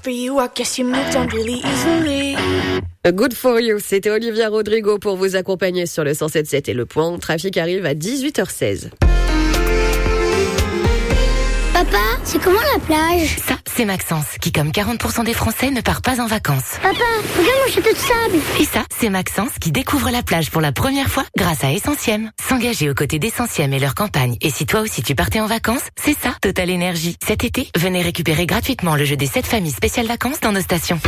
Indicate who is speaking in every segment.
Speaker 1: for you, I guess you moved on really easily.
Speaker 2: Good for you, c'était Olivia Rodrigo pour vous accompagner sur le 107.7 et le point. Trafic arrive à 18h16.
Speaker 3: Papa, c'est comment la plage?
Speaker 4: Ça, c'est Maxence, qui comme 40% des Français ne part pas en vacances.
Speaker 3: Papa, regarde mon château de sable.
Speaker 4: Et ça, c'est Maxence qui découvre la plage pour la première fois grâce à Essentiem. S'engager aux côtés d'Essentiem et leur campagne. Et si toi aussi tu partais en vacances, c'est ça, Total Énergie. Cet été, venez récupérer gratuitement le jeu des 7 familles spéciales vacances dans nos stations.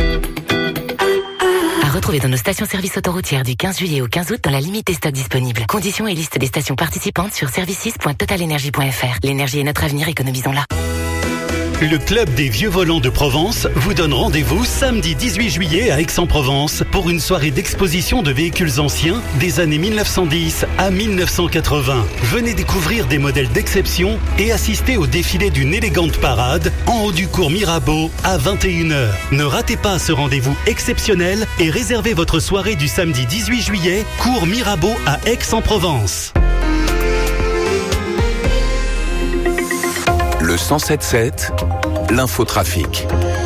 Speaker 4: À retrouver dans nos stations-service autoroutières du 15 juillet au 15 août dans la limite des stocks disponibles. Conditions et liste des stations participantes sur services.totalenergie.fr. L'énergie est notre avenir, économisons-la.
Speaker 5: Le Club des Vieux Volants de Provence vous donne rendez-vous samedi 18 juillet à Aix-en-Provence pour une soirée d'exposition de véhicules anciens des années 1910 à 1980. Venez découvrir des modèles d'exception et assister au défilé d'une élégante parade en haut du cours Mirabeau à 21h. Ne ratez pas ce rendez-vous exceptionnel et réservez votre soirée du samedi 18 juillet, cours Mirabeau à Aix-en-Provence.
Speaker 6: Le 107.7, l'infotrafic.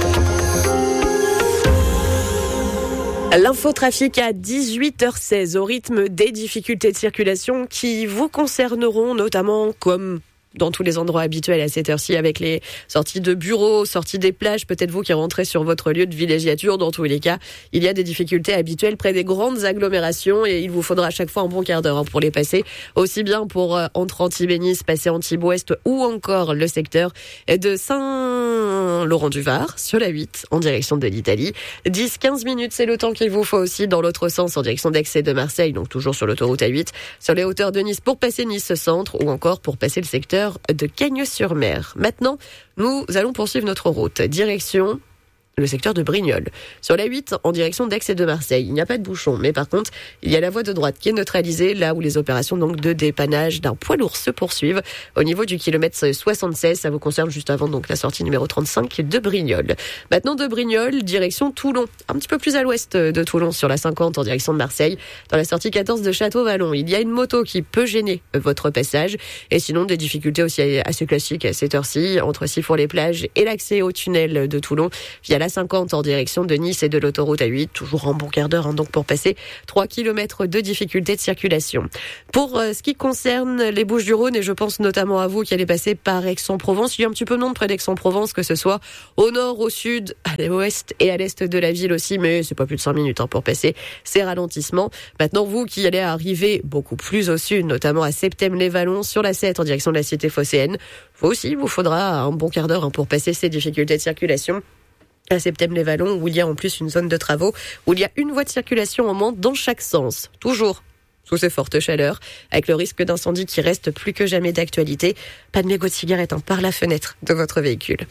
Speaker 2: L'infotrafic à 18h16 au rythme des difficultés de circulation qui vous concerneront notamment comme dans tous les endroits habituels à cette heure-ci avec les sorties de bureaux, sorties des plages, peut-être vous qui rentrez sur votre lieu de villégiature. Dans tous les cas, il y a des difficultés habituelles près des grandes agglomérations et il vous faudra à chaque fois un bon quart d'heure pour les passer, aussi bien pour entre Antibes-Nice, passer Antibes-Ouest ou encore le secteur de Saint-Laurent-du-Var sur la 8 en direction de l'Italie. 10-15 minutes, c'est le temps qu'il vous faut aussi dans l'autre sens en direction d'Aix et de Marseille, donc toujours sur l'autoroute A8, sur les hauteurs de Nice pour passer Nice-Centre ou encore pour passer le secteur de Cagnes-sur-Mer. Maintenant, nous allons poursuivre notre route. Direction le secteur de Brignoles. Sur la 8, en direction d'Aix et de Marseille, il n'y a pas de bouchon, mais par contre, il y a la voie de droite qui est neutralisée, là où les opérations donc de dépannage d'un poids lourd se poursuivent. Au niveau du kilomètre 76, ça vous concerne juste avant donc la sortie numéro 35 de Brignoles. Maintenant de Brignoles, direction Toulon, un petit peu plus à l'ouest de Toulon, sur la 50 en direction de Marseille, dans la sortie 14 de Château-Vallon. Il y a une moto qui peut gêner votre passage, et sinon des difficultés aussi assez classiques à cette heure-ci, entre Sifour-les-Plages et l'accès au tunnel de Toulon, via la 50 en direction de Nice et de l'autoroute A8, toujours en bon quart d'heure donc pour passer 3 km de difficultés de circulation. Pour ce qui concerne les Bouches-du-Rhône, et je pense notamment à vous qui allez passer par Aix-en-Provence, il y a un petit peu de monde près d'Aix-en-Provence, que ce soit au nord, au sud, à l'ouest et à l'est de la ville aussi, mais c'est pas plus de 5 minutes pour passer ces ralentissements. Maintenant, vous qui allez arriver beaucoup plus au sud, notamment à Septèmes-les-Vallons sur la 7 en direction de la cité phocéenne, vous aussi, vous faudra un bon quart d'heure pour passer ces difficultés de circulation à Septèmes-les-Vallons, où il y a en plus une zone de travaux, où il y a une voie de circulation en moins dans chaque sens. Toujours sous ces fortes chaleurs, avec le risque d'incendie qui reste plus que jamais d'actualité. Pas de mégot de cigarette par la fenêtre de votre véhicule.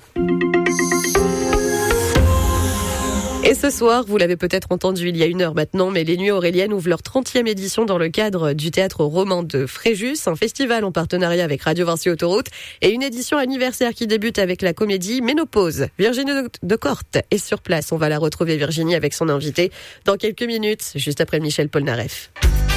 Speaker 2: Et ce soir, vous l'avez peut-être entendu il y a 1 heure maintenant, mais les Nuits Auréliennes ouvrent leur 30e édition dans le cadre du Théâtre Romain de Fréjus, un festival en partenariat avec Radio Vinci Autoroute et une édition anniversaire qui débute avec la comédie Ménopause. Virginie de Corte est sur place. On va la retrouver, Virginie, avec son invité dans quelques minutes, juste après Michel Polnareff.